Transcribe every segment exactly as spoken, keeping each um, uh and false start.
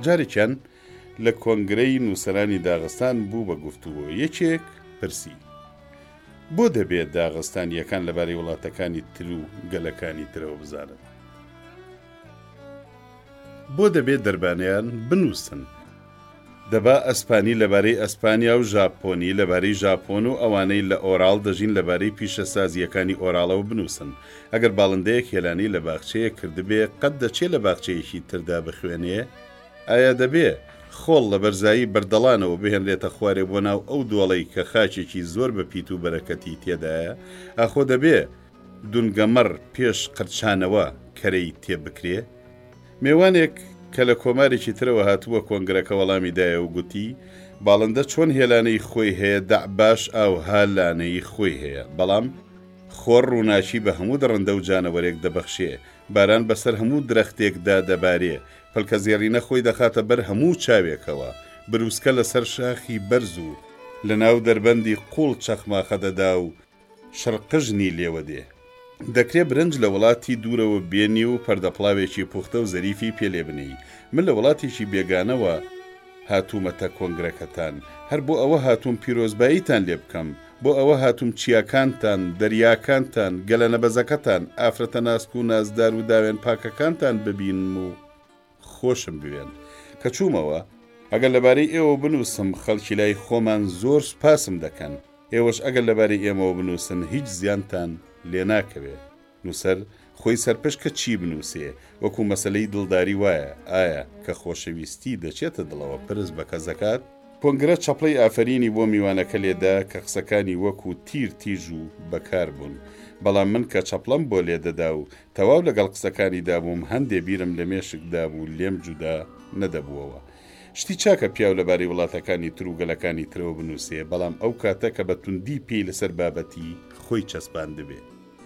جارێکیان لە کۆنگرەی نووسەرانی داغستان بوو بە گفتووە. یەکێک پرسی بۆ دەبێت داغستانیەکان لەبارەی وڵاتەکانی تر و گەلەکانی ترەوە بزانن؟ بۆ دەبێت دەربانیان بنووسن؟ دەبا ئەسپانی لەبارەی ئەسپانیا و ژاپۆنی لەبارەی ژاپۆن و ئەوانەی لە ئۆراڵ دەژین لەبارەی پیشەسازیەکانی ئۆراڵەوە بنووسن. ئەگەر باڵندەیەک هێلانی لە باخچەیە کردبێ قەت دەچێت لە باخچەیەکی تردا بخوێنێ؟ ئایا دەبێ خۆڵ لە بەرزایی بەردەڵانەوە بهێنرێتە خوارێ بۆ ناو ئەو دۆڵەی کە خاچێکی زۆر بە پیت و بەرەکەتی تێدایە؟ ئاخۆ دەبێ دونگەمەڕ پێش قرچانەوە کەرەی تێبکرێ؟ میوانێک کە لە کۆمارێکی ترەوە هاتووە کۆنگرەکە وەڵامی دایە و گوتی باڵندە چۆن هێلانەی خۆی هەیە دەعباش ئاوها لانەی خۆی هەیە، بەڵام خۆڕ ڕووناچی بە هەموو دڕندە و جانەوەرێک دەبەخشێ، باران بەسەر هەموو درەختێکدا دەبارێ، پەلکە زێڕینە خۆی دەخاتە بەر هەموو چاوێکەوە، بروسکە لەسەر شاخی بەرز و لە ناو دەربەندی قوڵ چەخماخە دەدا و شڕقژنی لێوە دێ. دەکرێت برنج لە وڵاتی دوورەوە بێنی و پەردەپڵاوێکی پوختە و زەریفی پێلێ بنی. من لە وڵاتێکی بێگانەوە هاتوومەتە کۆنگرەکەتان، هەر بۆ ئەوە هاتووم پیرۆزباییتان لێ بکەم، بۆ ئەوە هاتووم چیاکانتان، دەریاکانتان، گەلە نەبەزەکەتان، ئافرەتە ناسک و نازدار و داوێن پاکەکانتان ببینم و خۆشم بوێن. کە چوومەوە ئەگەر لەبارەی ئێوە بنووسم خەڵکی لای خۆمان زۆر سپاسم دەکەن، ئێوەش ئەگەر لەبارەی ئێمەوە بنووسن هیچ زیانتان لێ ناکەوێ. نووسەر خۆی سەرپشکە چی بنووسێ، وەکو مەسەلەی دڵداری وایە، ئایا کە خۆشەویستی دەچێتە دڵەوە پرس بە کەس دەکات؟ کۆنگرە چەپڵەی ئافرینی بۆ میوانەکە لێدا کە قسەکانی وەکو تیر تیژ و بەکار بوون، بەڵام من کە چەپڵەم بۆ لێدەدا و تەواو لەگەڵ قسەکانیدا بووم هەندێ بیرم لە مێشکدا بوو لێم جودا نەدەبووەوە. شتی چاکە پیاو لەبارەی وڵاتەکانی تر و گەلەکانی ترەوە بنووسێ، بەڵام ئەو کاتە کە بە توندی پێی لەسەر بابەتی خۆی چەسپان دەبێ.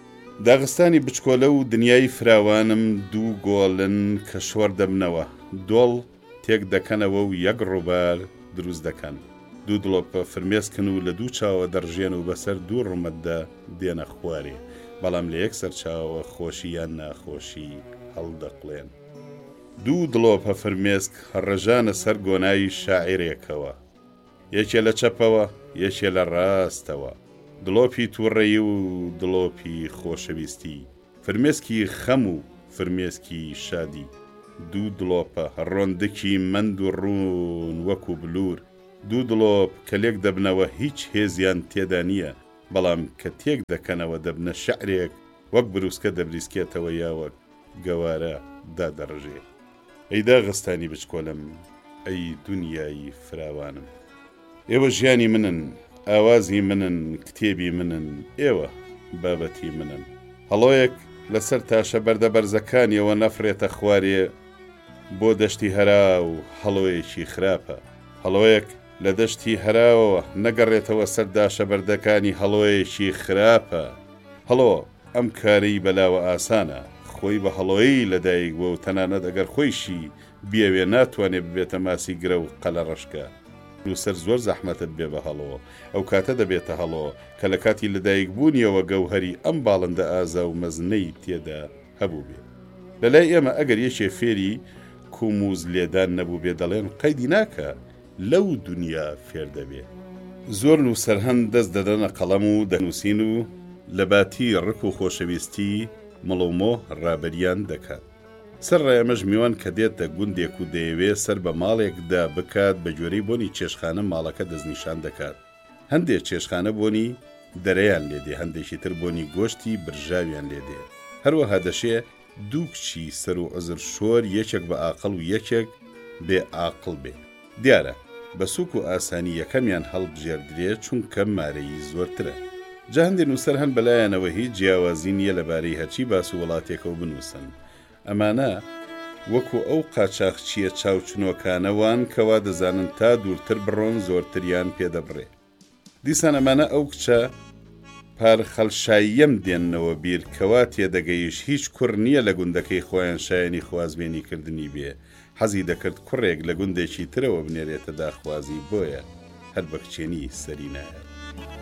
داغستانی بچکۆلە و دنیای فراوانم دوو گۆڵن کە شۆر دەبنەوە، دۆڵ تێک دەکەنەوە و یەک ڕووبار دروست دەکەن، دوو دڵۆپە فرمێسکن و لە دوو چاوە دەڕژێن و بەسەر دوو ڕومەتدا دێنە خوارێ، بەڵام لە یەک سەر چاوە خۆشی یان ناخۆشی هەڵدەقڵێن. دوو دڵۆپە فرمێسک ڕژانە سەر گۆنایی شاعیرێکەوە، یەکێ لە چەپەوە یەکێ لە ڕاستەوە، دڵۆپی تووڕێی و دڵۆپی خۆشەویستی، فرمێسکی خەم و فرمێسکی شادی، دوو دڵۆپە ڕۆندکی مەند و ڕوون وەکو بلور، دوو دڵۆپ کە لێک دەبنەوە هیچ هێزیان تێدا نییە، بەڵام کە تێک دەکەنەوە دەبنە شەعرێک وەک بروسکە دەبریسکێتەوە یاوەک گەوارە دادەڕژێ. ئەی داغستانی بچکۆلم، ئەی دنیای فراوانم، ئێوە ژیانی منن، ئاوازی منن، کتێبی منن، ئێوە بابەتی منن. هەڵۆیەک لەسەر تاشە بەردە بەرزەکانیەوە نەفرێتە خوارێ بۆ دەشتی هەرا و هەڵۆیەکی خراپە، هەڵۆیەک لە دەشتی هەراوە نەگەڕێتەوە سەر داشە بەردەکانی هەڵۆیەکی خراپە. هەڵۆ ئەم کارەی بەلاوە ئاسانە، خۆی بە هەڵۆیی لەدایک بووە و تەنانەت ئەگەر خۆیشی بیاوێ ناتوانێت ببێتە ماسی گرە و قەلە ڕەشکە. نووسەر زۆر زەحمەتت بێ بە هەڵۆ، ئەو کاتە دەبێتە هەڵۆ کە لە کاتی لەدایک بوونیەوە گەوهەری ئەم باڵندە ئازا و مەزنەی تێدا هەبوو بێ. لەلای ئێمە ئەگەر یەکێ فێری کوموز لێدان نەبوو بێ دەڵێن قەیدی ناکە لەو دنیا فێر دەبێ. زۆر نووسەر هەند دەست دەدەنە قەڵەم و دەنووسین و لە باتی ڕق و خۆشەویستی مڵۆمۆ ڕابەریان دەکات. سەر ڕایەمەش میوان کە دێتە گوندێک و دەیەوێ سەر بە ماڵێکدا بکات بە جۆرەی بۆنی چێشخانە ماڵەکە دەستنیشان دەکات. هەندێک چێشخانە بۆنی دەرەیان لێدێ، هەندێکی تر بۆنی گۆشتی برژاویان لێدێ. هەروەها دەشێ دوو کچی سەر و عزر شۆر یەکێک بە ئاقڵ و یەکێک بێ ئاقڵ بێ. دیارە بە سوک و ئاسانی یەکەمیان هەڵبژێردرێ چونکە مارەی زۆرترە. جا هەندێک نووسەر هەن بەلایەنەوە هیچ جیاوازی نییە لەبارەی هەرچی باس و وڵاتێکەوە بنووسن. ئەمانە وەکو ئەو قاچاقچیە چاوچنۆکانەوان کەوا دەزانن تا دوورتر بڕۆن زۆرتریان پێدەبڕێ. دیسان ئەمانە ئەو کچە پارخەڵشاییەم دێننەوە بیر کەوا تێدەگەیش هیچ کوڕ نییە لە گوندەکەی خۆیان شایەنی خوازبێنی کردنی بێ، حەزی دەکرد کوڕێک لە گوندێکی ترەوە بنێرێتە داخوازی، بۆیە هەر بە کچێنی سەری نایە.